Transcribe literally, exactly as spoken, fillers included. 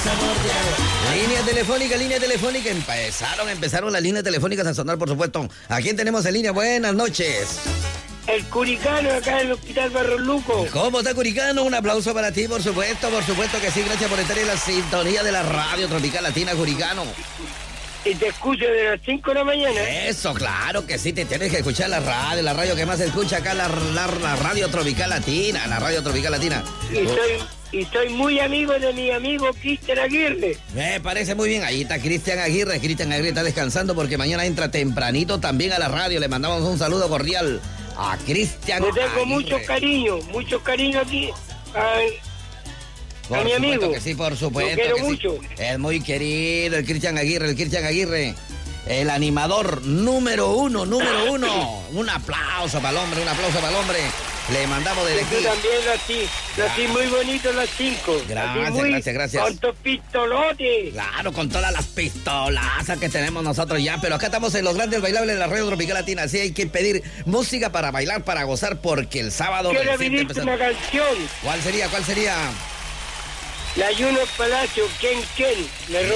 Línea telefónica, línea telefónica. Empezaron, empezaron las líneas telefónicas a sonar, por supuesto. ¿A quién tenemos en línea? Buenas noches. El Curicano acá en el Hospital Barros Luco. ¿Cómo está, Curicano? Un aplauso para ti, por supuesto, por supuesto que sí. Gracias por estar en la sintonía de la Radio Tropical Latina, Curicano. Y te escucho de las cinco de la mañana. Eso, claro que sí, te tienes que escuchar la radio, la radio que más se escucha acá, la, la, la Radio Tropical Latina, la Radio Tropical Latina. Y soy, y soy muy amigo de mi amigo Cristian Aguirre. Me parece muy bien, ahí está Cristian Aguirre, Cristian Aguirre está descansando porque mañana entra tempranito también a la radio, le mandamos un saludo cordial a Cristian Le Aguirre. tengo mucho cariño, mucho cariño aquí a, Por a mi supuesto amigo. que sí, por supuesto Lo quiero que sí. mucho. Es muy querido el Cristian Aguirre, el Cristian Aguirre, el animador número uno, número uno. Un aplauso para el hombre, un aplauso para el hombre. Le mandamos desde Y tú aquí. también nací, nací muy bonito las cinco. Gracias, Nací muy gracias, gracias. Con tus pistolotes. Claro, con todas las pistolazas que tenemos nosotros ya, pero acá estamos en los grandes bailables de la Radio Tropical Latina, así hay que pedir música para bailar, para gozar, porque el sábado Quiero recién pedirte empezamos. una canción. ¿Cuál sería, cuál sería? La Juno Palacio, ¿quién, quién? Le